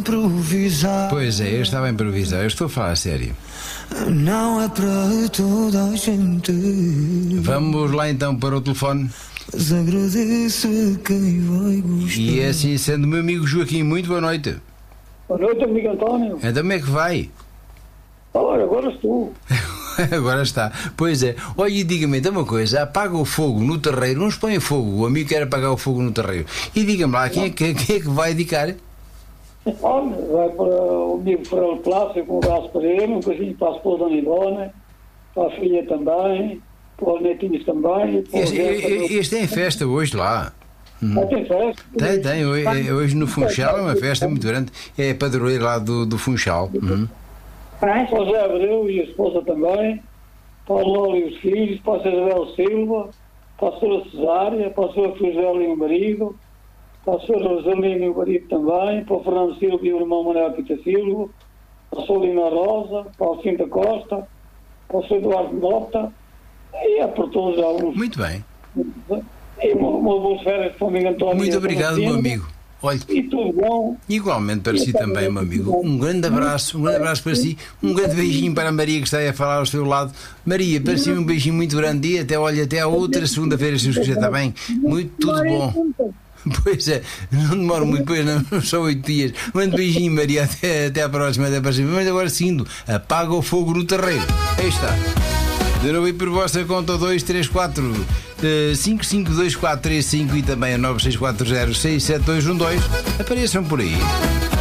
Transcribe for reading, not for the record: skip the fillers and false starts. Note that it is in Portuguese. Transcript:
improvisar. Pois é, eu estava a improvisar, eu estou a falar a sério. Não é para toda a gente. Vamos lá então para o telefone. Mas agradeço a quem vai gostar. E é assim sendo, meu amigo Joaquim, muito boa noite. Boa noite, amigo António. Então como é que vai? Olha, agora estou. Agora está. Pois é. Olha, e diga-me então uma coisa: apaga o fogo no terreiro, não se põe fogo. O amigo quer apagar o fogo no terreiro. E diga-me lá, quem é que vai dedicar? Olha, vai para o amigo Ferreira Plácio, com um abraço para ele, um beijinho para a esposa Dona Ivone, para a filha também, para os netinhos também. Para Este tem festa hoje lá. Tem festa? Tem. Hoje no Funchal é uma festa muito grande. É a padroeira lá do Funchal. Para o José Abreu e a esposa também, para o Lolo e os filhos, para a Isabel Silva, para a Sra. Cesária, para a Sra. Frisel e o marido, para a Sra. Rosalina e o marido também, para o Fernando Silva e o irmão Manuel Pita Silva, para a Solina Rosa, para o Cinta Costa, para o Sr. Eduardo Mota, e é por todos alguns. Muito bem. E uma boa férias para o amigo António. Muito obrigado, meu amigo. Olha, e tudo bom. Igualmente para si também, meu amigo. Um grande abraço para si. Um grande beijinho para a Maria que está aí a falar ao seu lado. Maria, para si um beijinho muito grande e até à outra segunda-feira, se os quiser, está bem? Muito tudo bom. Pois é, não demora muito, pois não, só 8 dias. Um grande beijinho, Maria, até à próxima, até para sempre. Mas agora sim, apaga o fogo no terreiro. Aí está. De novo e por vossa conta 234 552435 e também a 9640 67212. Apareçam por aí.